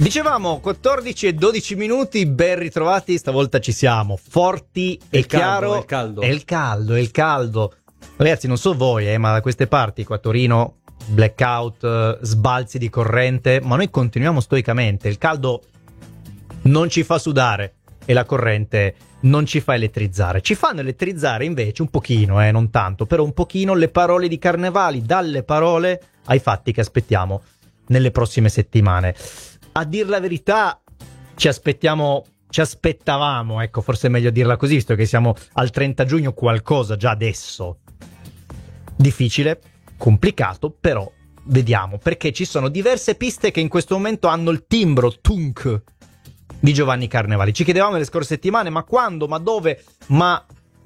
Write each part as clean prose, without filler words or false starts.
Dicevamo 14 e 12 minuti, ben ritrovati, stavolta ci siamo, forti e chiaro. È il caldo. Ragazzi, non so voi, ma da queste parti, qua a Torino, blackout, sbalzi di corrente, ma noi continuiamo stoicamente. Il caldo non ci fa sudare e la corrente non ci fa elettrizzare. Ci fanno elettrizzare invece un pochino, non tanto, però un pochino le parole di Carnevali, dalle parole ai fatti che aspettiamo nelle prossime settimane. A dir la verità ci aspettavamo, ecco, forse è meglio dirla così, visto che siamo al 30 giugno, qualcosa già adesso. Difficile, complicato, però vediamo, perché ci sono diverse piste che in questo momento hanno il timbro tunk di Giovanni Carnevali. Ci chiedevamo nelle scorse settimane, ma quando, ma dove, ma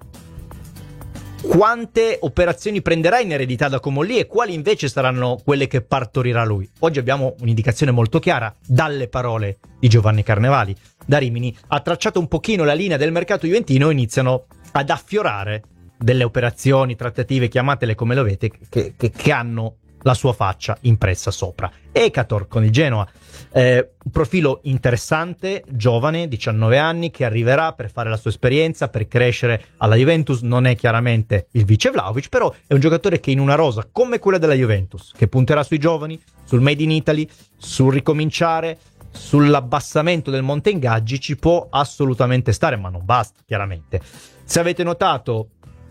quante operazioni prenderà in eredità da Comolli e quali invece saranno quelle che partorirà lui. Oggi abbiamo un'indicazione molto chiara dalle parole di Giovanni Carnevali. Da Rimini ha tracciato un pochino la linea del mercato juventino e iniziano ad affiorare delle operazioni, trattative, chiamatele come lo avete, che hanno la sua faccia impressa sopra. Ekator con il Genoa, un profilo interessante, giovane, 19 anni, che arriverà per fare la sua esperienza, per crescere alla Juventus. Non è chiaramente il vice Vlahovic, però è un giocatore che in una rosa come quella della Juventus, che punterà sui giovani, sul Made in Italy, sul ricominciare, sull'abbassamento del monte ingaggi, ci può assolutamente stare, ma non basta, chiaramente. Se avete notato,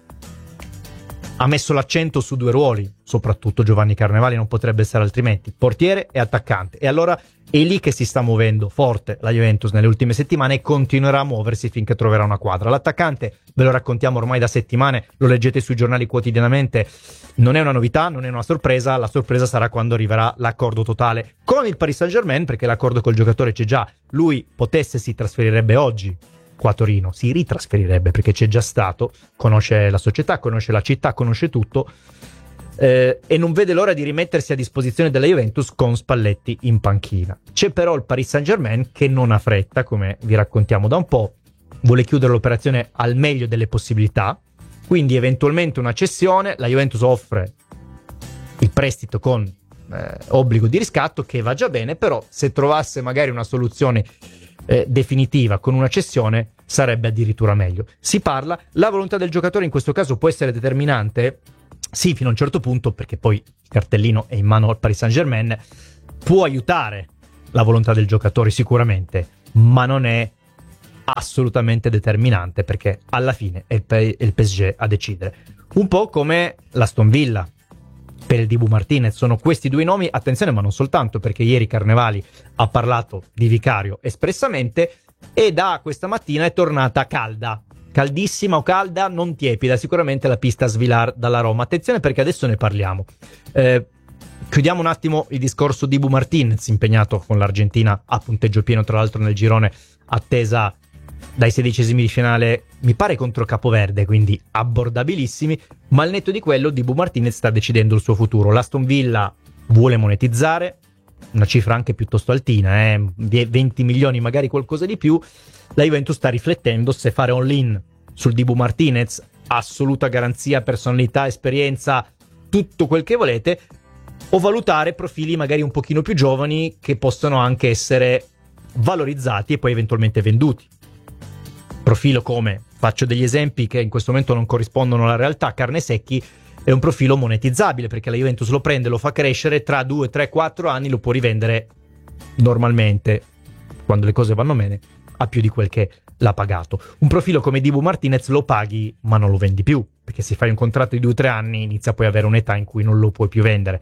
ha messo l'accento su due ruoli, soprattutto Giovanni Carnevali, non potrebbe essere altrimenti, portiere e attaccante. E allora è lì che si sta muovendo forte la Juventus nelle ultime settimane e continuerà a muoversi finché troverà una quadra. L'attaccante ve lo raccontiamo ormai da settimane, lo leggete sui giornali quotidianamente, non è una novità, non è una sorpresa. La sorpresa sarà quando arriverà l'accordo totale con il Paris Saint-Germain, perché l'accordo col giocatore c'è già. Lui potesse si trasferirebbe oggi qua a Torino, si ritrasferirebbe perché c'è già stato, conosce la società, conosce la città, conosce tutto, e non vede l'ora di rimettersi a disposizione della Juventus con Spalletti in panchina. C'è però il Paris Saint-Germain che non ha fretta, come vi raccontiamo da un po', vuole chiudere l'operazione al meglio delle possibilità, quindi eventualmente una cessione. La Juventus offre il prestito con obbligo di riscatto, che va già bene, però se trovasse magari una soluzione definitiva con una cessione sarebbe addirittura meglio. Si parla, la volontà del giocatore in questo caso può essere determinante, sì, fino a un certo punto, perché poi il cartellino è in mano al Paris Saint-Germain, può aiutare la volontà del giocatore sicuramente, ma non è assolutamente determinante, perché alla fine è il PSG a decidere, un po' come l'Aston Villa per il Dibu Martinez. Sono questi due nomi, attenzione, ma non soltanto, perché ieri Carnevali ha parlato di Vicario espressamente e da questa mattina è tornata calda, caldissima o calda, non tiepida, sicuramente la pista Svilar dalla Roma. Attenzione, perché adesso ne parliamo. Chiudiamo un attimo il discorso Dibu Martinez, impegnato con l'Argentina a punteggio pieno, tra l'altro nel girone, attesa dai 16esimi di finale, mi pare contro Capoverde, quindi abbordabilissimi. Ma al netto di quello, Dibu Martinez sta decidendo il suo futuro. L'Aston Villa vuole monetizzare, una cifra anche piuttosto altina, 20 milioni, magari qualcosa di più. La Juventus sta riflettendo se fare all-in sul Dibu Martinez, assoluta garanzia, personalità, esperienza, tutto quel che volete, o valutare profili magari un pochino più giovani che possono anche essere valorizzati e poi eventualmente venduti. Profilo come, faccio degli esempi che in questo momento non corrispondono alla realtà, Carnesecchi è un profilo monetizzabile, perché la Juventus lo prende, lo fa crescere, tra 2, 3, 4 anni lo può rivendere normalmente, quando le cose vanno bene, a più di quel che l'ha pagato. Un profilo come Dibu Martinez lo paghi ma non lo vendi più, perché se fai un contratto di 2 o 3 anni inizia poi ad avere un'età in cui non lo puoi più vendere.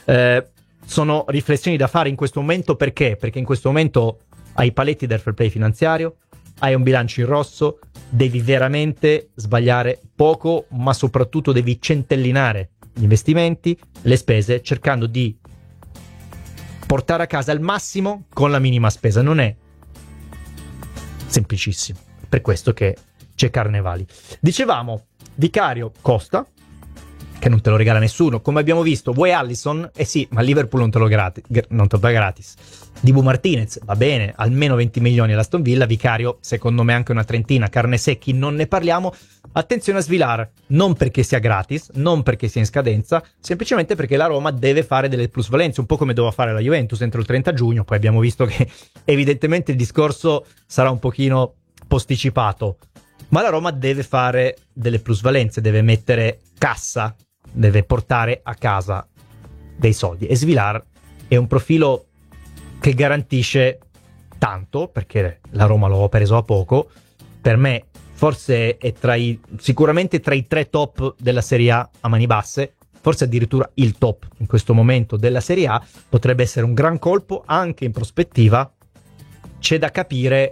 Sono riflessioni da fare in questo momento, perché in questo momento hai i paletti del fair play finanziario, hai un bilancio in rosso, devi veramente sbagliare poco, ma soprattutto devi centellinare gli investimenti, le spese, cercando di portare a casa il massimo con la minima spesa. Non è semplicissimo, per questo che c'è Carnevali. Dicevamo, Vicario costa, che non te lo regala nessuno. Come abbiamo visto, vuoi Allison? Eh sì, ma Liverpool non te lo va gratis. Dibu Martinez, va bene, almeno 20 milioni all'Aston Villa. Vicario, secondo me anche una trentina. Carnesecchi, non ne parliamo. Attenzione a Svilar, non perché sia gratis, non perché sia in scadenza, semplicemente perché la Roma deve fare delle plusvalenze, un po' come doveva fare la Juventus entro il 30 giugno. Poi abbiamo visto che evidentemente il discorso sarà un pochino posticipato, ma la Roma deve fare delle plusvalenze, deve mettere cassa, deve portare a casa dei soldi, e Svilar è un profilo che garantisce tanto, perché la Roma l'ho preso a poco. Per me forse è sicuramente tra i 3 top della Serie A mani basse, forse addirittura il top in questo momento della Serie A. Potrebbe essere un gran colpo anche in prospettiva. C'è da capire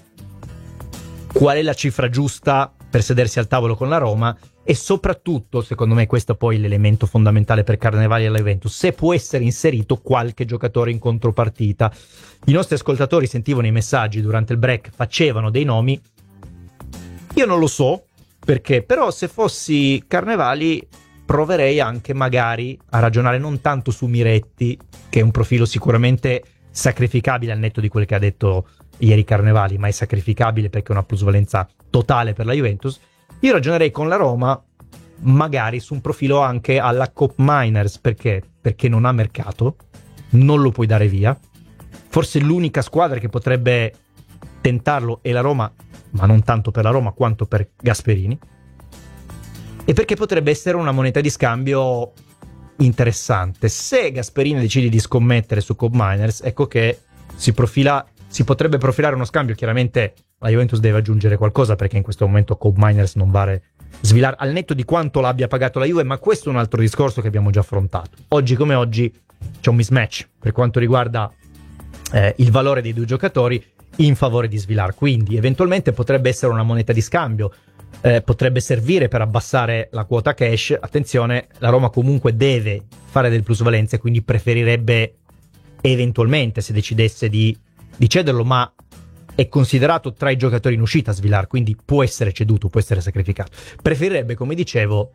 qual è la cifra giusta per sedersi al tavolo con la Roma, e soprattutto, secondo me, questo poi è l'elemento fondamentale per Carnevali e la Juventus, se può essere inserito qualche giocatore in contropartita. I nostri ascoltatori sentivano i messaggi durante il break, facevano dei nomi. Io non lo so perché, però se fossi Carnevali proverei anche magari a ragionare non tanto su Miretti, che è un profilo sicuramente sacrificabile al netto di quel che ha detto ieri Carnevali, ma è sacrificabile perché è una plusvalenza totale per la Juventus. Io ragionerei con la Roma magari su un profilo anche alla Cop Miners, perché non ha mercato, non lo puoi dare via. Forse l'unica squadra che potrebbe tentarlo è la Roma, ma non tanto per la Roma quanto per Gasperini, e perché potrebbe essere una moneta di scambio interessante. Se Gasperini decide di scommettere su Cop Miners, ecco che si potrebbe profilare uno scambio. Chiaramente la Juventus deve aggiungere qualcosa, perché in questo momento Cop Miners non vale Svilar, al netto di quanto l'abbia pagato la Juve, ma questo è un altro discorso che abbiamo già affrontato. Oggi come oggi c'è un mismatch per quanto riguarda il valore dei 2 giocatori in favore di Svilar, quindi eventualmente potrebbe essere una moneta di scambio, potrebbe servire per abbassare la quota cash. Attenzione, la Roma comunque deve fare del plusvalenze, quindi preferirebbe eventualmente, se decidesse di cederlo, ma è considerato tra i giocatori in uscita Svilar, quindi può essere ceduto, può essere sacrificato. Preferirebbe, come dicevo,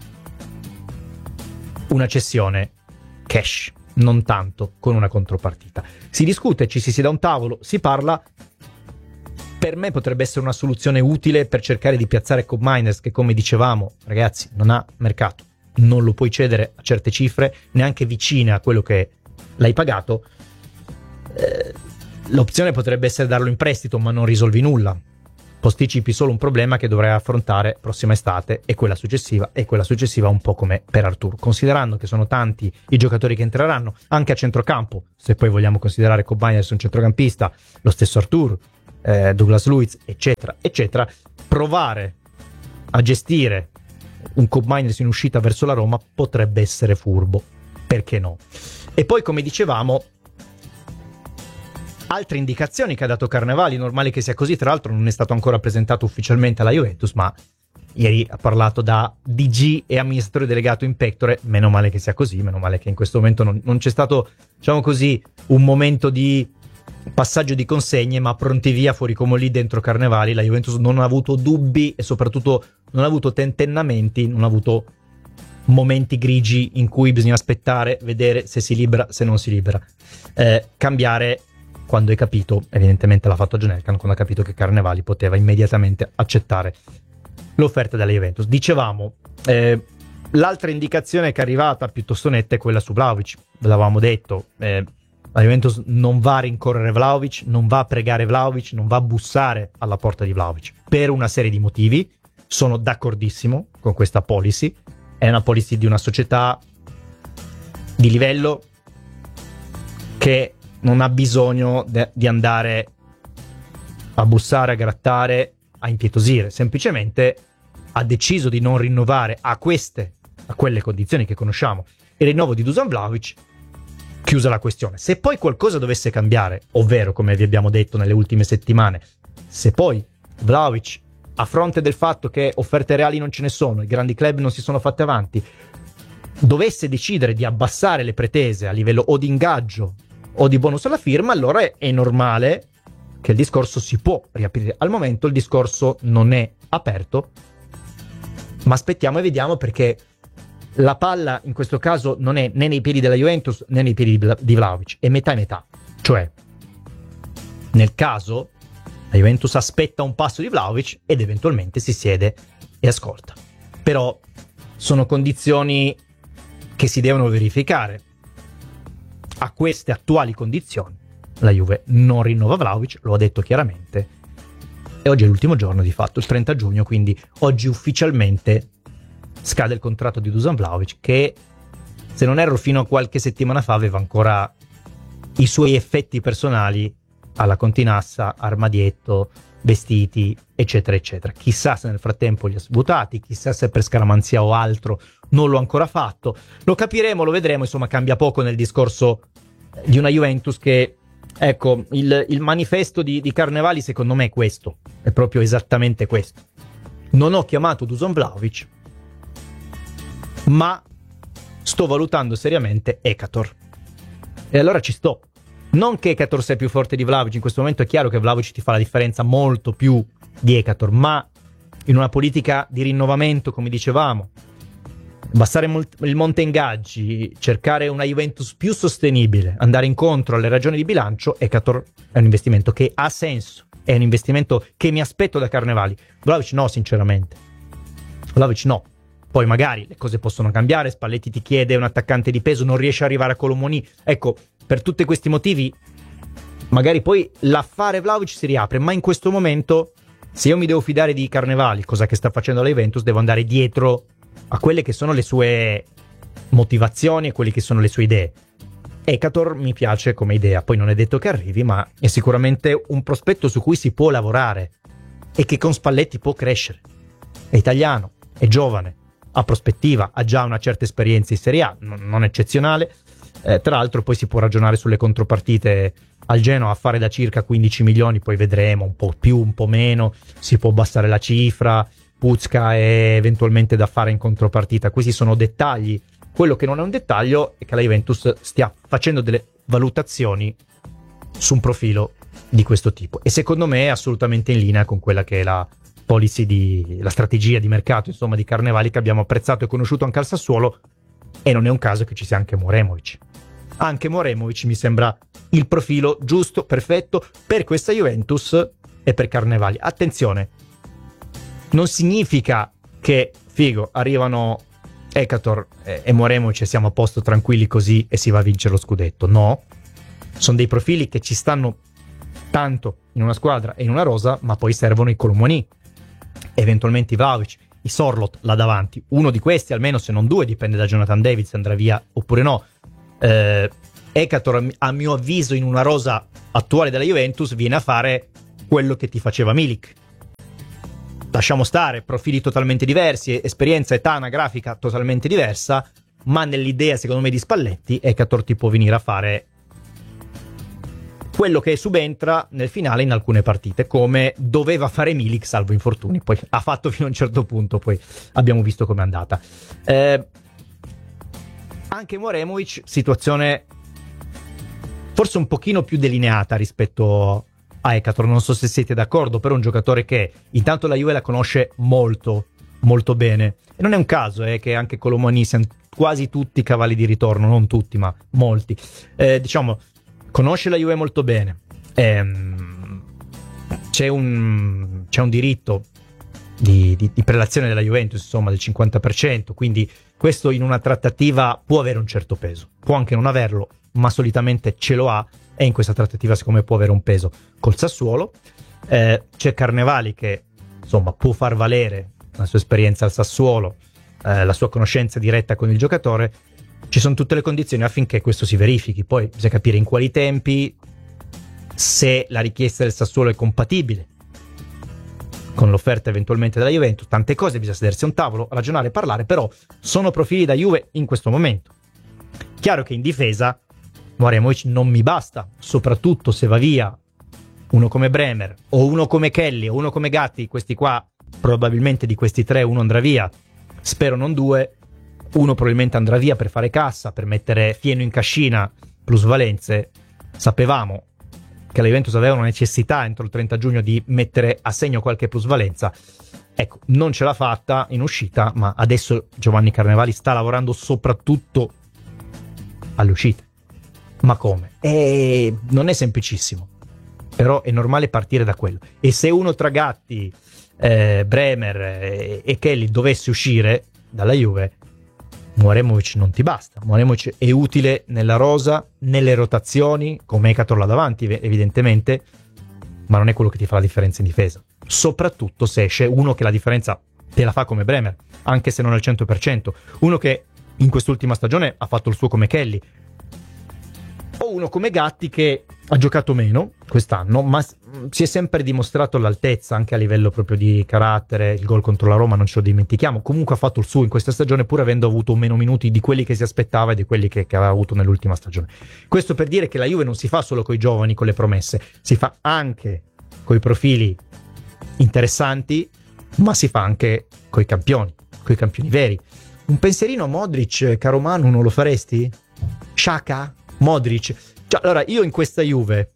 una cessione cash, non tanto con una contropartita. Si discute, ci si siede a un tavolo, si parla. Per me potrebbe essere una soluzione utile per cercare di piazzare Cop Miners, che, come dicevamo, ragazzi, non ha mercato, non lo puoi cedere a certe cifre, neanche vicine a quello che l'hai pagato. L'opzione potrebbe essere darlo in prestito, ma non risolvi nulla, posticipi solo un problema che dovrai affrontare prossima estate e quella successiva un po' come per Artur, considerando che sono tanti i giocatori che entreranno anche a centrocampo, se poi vogliamo considerare Cop Miners un centrocampista, lo stesso Artur, Douglas Luiz, eccetera eccetera. Provare a gestire un Cop Miners in uscita verso la Roma potrebbe essere furbo, perché no? E poi, come dicevamo, altre indicazioni che ha dato Carnevali, normale che sia così, tra l'altro non è stato ancora presentato ufficialmente alla Juventus, ma ieri ha parlato da DG e amministratore delegato in pectore. Meno male che sia così, meno male che in questo momento non c'è stato, diciamo così, un momento di passaggio di consegne, ma pronti via fuori come lì dentro Carnevali. La Juventus non ha avuto dubbi e soprattutto non ha avuto tentennamenti, non ha avuto momenti grigi in cui bisogna aspettare, vedere se si libera, se non si libera, cambiare quando hai capito. Evidentemente l'ha fatto John Elkann quando ha capito che Carnevali poteva immediatamente accettare l'offerta della Juventus. Dicevamo, l'altra indicazione che è arrivata piuttosto netta è quella su Vlahovic. Ve l'avevamo detto, la Juventus non va a rincorrere Vlahovic, non va a pregare Vlahovic, non va a bussare alla porta di Vlahovic per una serie di motivi. Sono d'accordissimo con questa policy, è una policy di una società di livello che non ha bisogno di andare a bussare, a grattare, a impietosire. Semplicemente ha deciso di non rinnovare a quelle condizioni che conosciamo il rinnovo di Dusan Vlahovic. Chiusa la questione. Se poi qualcosa dovesse cambiare, ovvero, come vi abbiamo detto nelle ultime settimane, se poi Vlahovic, a fronte del fatto che offerte reali non ce ne sono, i grandi club non si sono fatti avanti, dovesse decidere di abbassare le pretese a livello o di ingaggio o di bonus alla firma, allora è normale che il discorso si può riaprire. Al momento il discorso non è aperto, ma aspettiamo e vediamo, perché la palla in questo caso non è né nei piedi della Juventus né nei piedi di Vlahovic, è metà e metà. Cioè, nel caso la Juventus aspetta un passo di Vlahovic ed eventualmente si siede e ascolta. Però sono condizioni che si devono verificare. A queste attuali condizioni la Juve non rinnova Vlahovic, lo ha detto chiaramente, e oggi è l'ultimo giorno di fatto, il 30 giugno, quindi oggi ufficialmente scade il contratto di Dusan Vlahovic, che, se non erro, fino a qualche settimana fa aveva ancora i suoi effetti personali alla Continassa, armadietto, vestiti, eccetera eccetera. Chissà se nel frattempo li ha svuotati, chissà se per scaramanzia o altro non l'ho ancora fatto. Lo capiremo, lo vedremo, insomma cambia poco nel discorso di una Juventus che, ecco, il manifesto di Carnevali secondo me è questo, è proprio esattamente questo. Non ho chiamato Dusan Vlahovic, ma sto valutando seriamente Ekator. E allora ci sto. Non che Ekator sia più forte di Vlahovic, in questo momento è chiaro che Vlahovic ti fa la differenza molto più di Ekator, ma in una politica di rinnovamento, come dicevamo, abbassare il monte ingaggi, cercare una Juventus più sostenibile, andare incontro alle ragioni di bilancio, Ekator è un investimento che ha senso, è un investimento che mi aspetto da Carnevali. Vlahovic no, sinceramente. Vlahovic no. Poi magari le cose possono cambiare, Spalletti ti chiede un attaccante di peso, non riesce ad arrivare a Colomoni. Ecco, per tutti questi motivi magari poi l'affare Vlahovic si riapre, ma in questo momento, se io mi devo fidare di Carnevali, cosa che sta facendo la Juventus, devo andare dietro a quelle che sono le sue motivazioni e quelle che sono le sue idee. Ekator mi piace come idea, poi non è detto che arrivi, ma è sicuramente un prospetto su cui si può lavorare e che con Spalletti può crescere. È italiano, è giovane, ha prospettiva, ha già una certa esperienza in Serie A, non eccezionale. Tra l'altro poi si può ragionare sulle contropartite al Genoa, a fare da circa 15 milioni, poi vedremo, un po' più, un po' meno, si può abbassare la cifra, Puzka è eventualmente da fare in contropartita. Questi sono dettagli. Quello che non è un dettaglio è che la Juventus stia facendo delle valutazioni su un profilo di questo tipo, e secondo me è assolutamente in linea con quella che è la policy la strategia di mercato, insomma, di Carnevali, che abbiamo apprezzato e conosciuto anche al Sassuolo, e non è un caso che ci sia anche Moremovic. Anche Moremovic mi sembra il profilo giusto, perfetto per questa Juventus e per Carnevali. Attenzione, non significa che figo, arrivano Ekator e Moremovic e siamo a posto tranquilli così e si va a vincere lo scudetto. No, sono dei profili che ci stanno tanto in una squadra e in una rosa, ma poi servono i Colomoni, eventualmente i Vlahovic, i Sorloth là davanti. Uno di questi, almeno, se non due, dipende da Jonathan David se andrà via oppure no. Ekator, a mio avviso, in una rosa attuale della Juventus viene a fare quello che ti faceva Milik. Lasciamo stare, profili totalmente diversi, esperienza, età, anagrafica totalmente diversa, ma nell'idea, secondo me, di Spalletti, Ekator ti può venire a fare quello che subentra nel finale in alcune partite, come doveva fare Milik, salvo infortuni. Poi ha fatto fino a un certo punto, poi abbiamo visto com'è andata. Anche Moremovic, situazione forse un pochino più delineata rispetto a Ekator, non so se siete d'accordo, però è un giocatore che intanto la Juve la conosce molto, molto bene, e non è un caso che anche Colomoni siano quasi tutti cavalli di ritorno, non tutti ma molti, diciamo, conosce la Juve molto bene. C'è un diritto di prelazione della Juventus, insomma, del 50%, quindi questo in una trattativa può avere un certo peso, può anche non averlo, ma solitamente ce lo ha, e in questa trattativa secondo me può avere un peso. Col Sassuolo c'è Carnevali che, insomma, può far valere la sua esperienza al Sassuolo, la sua conoscenza diretta con il giocatore. Ci sono tutte le condizioni affinché questo si verifichi, poi bisogna capire in quali tempi, se la richiesta del Sassuolo è compatibile con l'offerta eventualmente della Juventus. Tante cose, bisogna sedersi a un tavolo, ragionare, parlare, però sono profili da Juve in questo momento. Chiaro che in difesa Moremovic non mi basta, soprattutto se va via uno come Bremer o uno come Kelly o uno come Gatti. Questi qua, probabilmente di questi tre uno andrà via, spero non due. Uno probabilmente andrà via per fare cassa, per mettere fieno in cascina, plusvalenze. Sapevamo che la Juventus aveva una necessità entro il 30 giugno di mettere a segno qualche plusvalenza. Ecco, non ce l'ha fatta in uscita, ma adesso Giovanni Carnevali sta lavorando soprattutto alle uscite. Ma come? Non è semplicissimo, però è normale partire da quello. E se uno tra Gatti, Bremer e Kelly dovesse uscire dalla Juve, Mouremovic non ti basta. Mouremovic è utile nella rosa, nelle rotazioni, come Ekator là davanti evidentemente, ma non è quello che ti fa la differenza in difesa, soprattutto se esce uno che la differenza te la fa come Bremer, anche se non al 100%, uno che in quest'ultima stagione ha fatto il suo come Kelly, o uno come Gatti che ha giocato meno quest'anno, ma si è sempre dimostrato all'altezza anche a livello proprio di carattere. Il gol contro la Roma non ce lo dimentichiamo, comunque ha fatto il suo in questa stagione, pur avendo avuto meno minuti di quelli che si aspettava e di quelli che aveva avuto nell'ultima stagione. Questo per dire che la Juve non si fa solo coi giovani, con le promesse, si fa anche coi profili interessanti, ma si fa anche coi campioni veri. Un pensierino a Modric, caro Manu, non lo faresti? Xhaka? Modric? Cioè, allora, io in questa Juve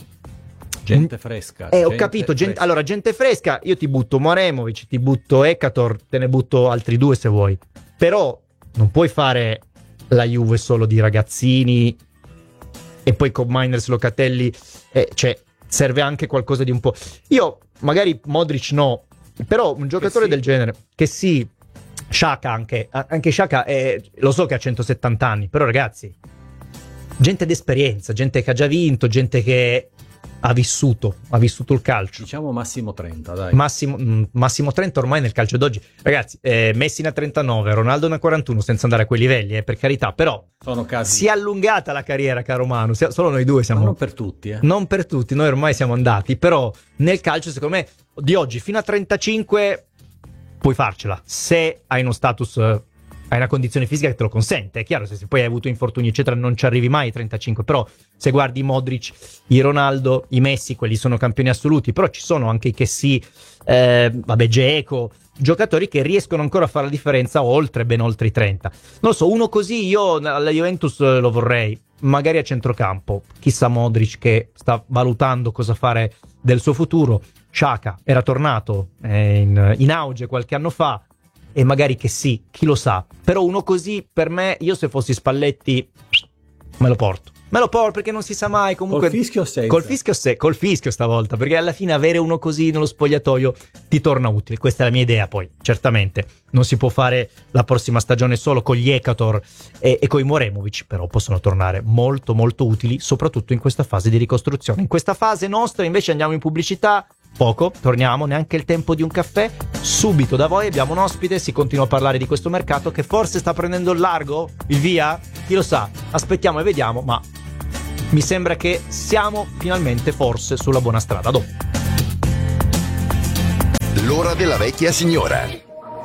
gente fresca. Ho capito, allora gente fresca, io ti butto Mouremovic, ti butto Ekator, te ne butto altri due se vuoi. Però non puoi fare la Juve solo di ragazzini e poi con Miners, Locatelli, cioè serve anche qualcosa di un po'. Io magari Modric no, però un giocatore del genere che sì, Xhaka anche Xhaka lo so che ha 170 anni, però ragazzi, gente d'esperienza, gente che ha già vinto, gente che ha vissuto il calcio. Diciamo massimo 30, dai. Massimo 30 ormai nel calcio d'oggi. Ragazzi, Messi ne ha 39, Ronaldo ne ha 41, senza andare a quei livelli, per carità, però sono casi. Si è allungata la carriera, caro Manu, solo noi due siamo. Ma non per tutti, Non per tutti, noi ormai siamo andati, però nel calcio secondo me di oggi fino a 35 puoi farcela, se hai uno status, hai una condizione fisica che te lo consente. È chiaro, se poi hai avuto infortuni eccetera non ci arrivi mai ai 35, però se guardi i Modric, i Ronaldo, i Messi, quelli sono campioni assoluti, però ci sono anche i che sì, Dzeko, giocatori che riescono ancora a fare la differenza ben oltre i 30. Non lo so, uno così io alla Juventus lo vorrei, magari a centrocampo, chissà Modric che sta valutando cosa fare del suo futuro. Xhaka era tornato in auge qualche anno fa, e magari che sì, chi lo sa, però uno così per me, io se fossi Spalletti me lo porto perché non si sa mai, comunque col fischio o senza? Col fischio stavolta, perché alla fine avere uno così nello spogliatoio ti torna utile. Questa è la mia idea. Poi certamente non si può fare la prossima stagione solo con gli Ekator e con i Mouremovic, però possono tornare molto molto utili, soprattutto in questa fase di ricostruzione. In questa fase nostra invece andiamo in pubblicità. Poco, torniamo, neanche il tempo di un caffè. Subito da voi abbiamo un ospite, si continua a parlare di questo mercato che forse sta prendendo il largo, il via, chi lo sa, aspettiamo e vediamo, ma mi sembra che siamo finalmente forse sulla buona strada. Dopo. L'ora della vecchia signora.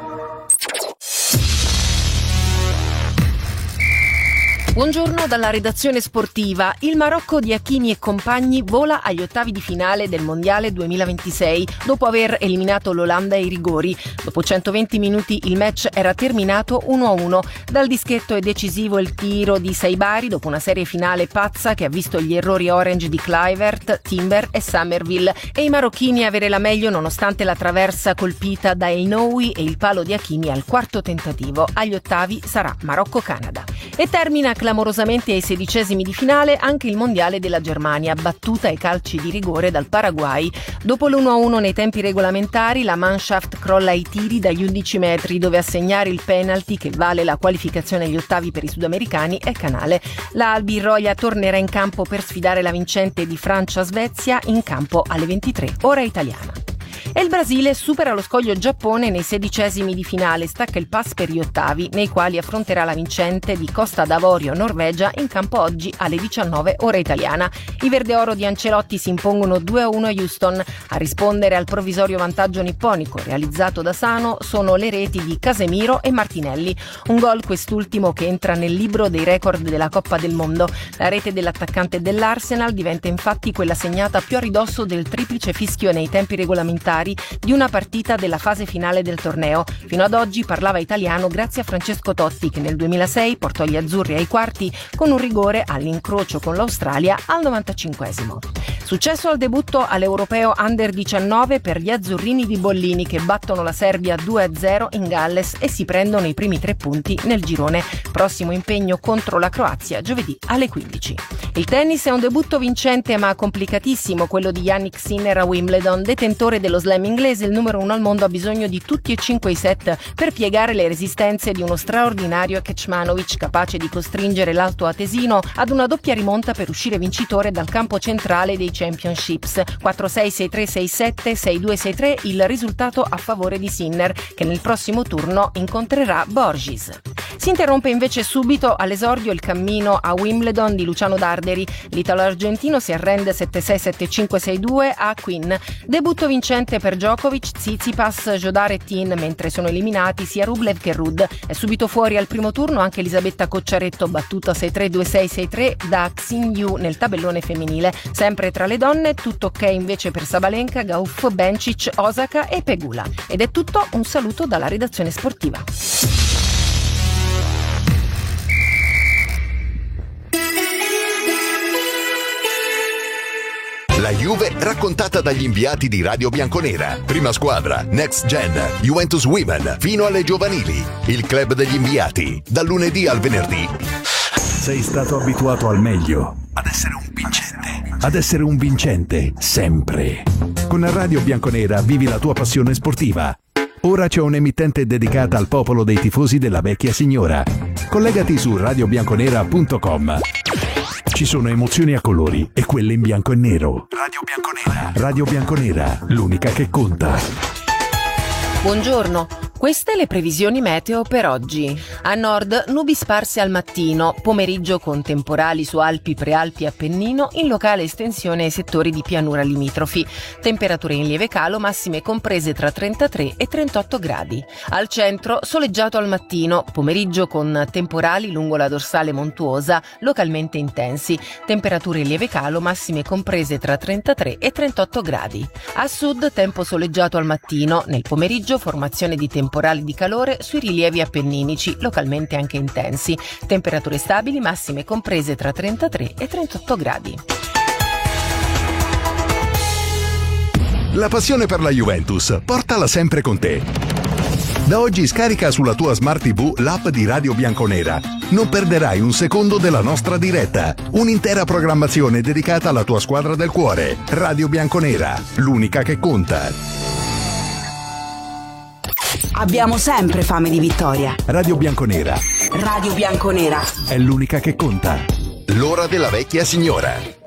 Buongiorno dalla redazione sportiva. Il Marocco di Hakimi e compagni vola agli ottavi di finale del Mondiale 2026 dopo aver eliminato l'Olanda ai rigori. Dopo 120 minuti il match era terminato 1-1. Dal dischetto è decisivo il tiro di Saibari dopo una serie finale pazza che ha visto gli errori orange di Kluivert, Timber e Summerville e i marocchini avere la meglio nonostante la traversa colpita da Einoui e il palo di Hakimi al quarto tentativo. Agli ottavi sarà Marocco-Canada. E termina clamorosamente ai 16esimi di finale anche il mondiale della Germania, battuta ai calci di rigore dal Paraguay. Dopo l'1-1 nei tempi regolamentari, la Mannschaft crolla ai tiri dagli 11 metri, dove a segnare il penalty che vale la qualificazione agli ottavi per i sudamericani è Canale. La Albirroia tornerà in campo per sfidare la vincente di Francia-Svezia in campo alle 23, ora italiana. E il Brasile supera lo scoglio Giappone nei 16esimi di finale, stacca il pass per gli ottavi, nei quali affronterà la vincente di Costa d'Avorio Norvegia in campo oggi alle 19 ora italiana. I verdeoro di Ancelotti si impongono 2-1 a Houston. A rispondere al provvisorio vantaggio nipponico realizzato da Sano sono le reti di Casemiro e Martinelli. Un gol quest'ultimo che entra nel libro dei record della Coppa del Mondo. La rete dell'attaccante dell'Arsenal diventa infatti quella segnata più a ridosso del triplice fischio nei tempi regolamentari di una partita della fase finale del torneo. Fino ad oggi parlava italiano grazie a Francesco Totti, che nel 2006 portò gli azzurri ai quarti con un rigore all'incrocio con l'Australia al 95esimo. Successo al debutto all'Europeo Under 19 per gli azzurrini di Bollini che battono la Serbia 2-0 in Galles e si prendono i primi 3 punti nel girone. Prossimo impegno contro la Croazia giovedì alle 15. Il tennis è un debutto vincente ma complicatissimo, quello di Jannik Sinner a Wimbledon. Detentore dello slam inglese, il numero 1 al mondo ha bisogno di tutti e 5 i set per piegare le resistenze di uno straordinario Kecmanovic, capace di costringere l'alto atesino ad una doppia rimonta per uscire vincitore dal campo centrale dei Championships. 4-6, 6-3, 6-7, 6-2, 6-3 il risultato a favore di Sinner, che nel prossimo turno incontrerà Borges. Si interrompe invece subito all'esordio il cammino a Wimbledon di Luciano Darderi. L'italo-argentino si arrende 7-6, 7-5, 6-2 a Quinn. Debutto vincente per Djokovic, Tsitsipas, Jodar e Tin, mentre sono eliminati sia Rublev che Ruud. È subito fuori al primo turno anche Elisabetta Cocciaretto, battuta 6-3, 2-6, 6-3 da Xin Yu nel tabellone femminile. Sempre tra le donne, tutto ok invece per Sabalenka, Gauff, Bencic, Osaka e Pegula. Ed è tutto, un saluto dalla redazione sportiva. La Juve raccontata dagli inviati di Radio Bianconera. Prima squadra, Next Gen, Juventus Women, fino alle giovanili. Il club degli inviati, dal lunedì al venerdì. Sei stato abituato al meglio. Ad essere un vincente. Ad essere un vincente, sempre. Con Radio Bianconera vivi la tua passione sportiva. Ora c'è un'emittente dedicata al popolo dei tifosi della vecchia signora. Collegati su radiobianconera.com. Ci sono emozioni a colori e quelle in bianco e nero. Radio Bianconera. Radio Bianconera, l'unica che conta. Buongiorno, queste le previsioni meteo per oggi. A nord nubi sparse al mattino, pomeriggio con temporali su Alpi, Prealpi e Appennino, in locale estensione ai settori di pianura limitrofi. Temperature in lieve calo, massime comprese tra 33 e 38 gradi. Al centro soleggiato al mattino, pomeriggio con temporali lungo la dorsale montuosa, localmente intensi. Temperature in lieve calo, massime comprese tra 33 e 38 gradi. A sud tempo soleggiato al mattino, nel pomeriggio formazione di temporali di calore sui rilievi appenninici, localmente anche intensi. Temperature stabili, massime comprese tra 33 e 38 gradi. La passione per la Juventus, portala sempre con te. Da oggi scarica sulla tua Smart TV l'app di Radio Bianconera. Non perderai un secondo della nostra diretta. Un'intera programmazione dedicata alla tua squadra del cuore. Radio Bianconera, l'unica che conta. Abbiamo sempre fame di vittoria. Radio Bianconera Radio Bianconera è l'unica che conta. L'ora della vecchia signora.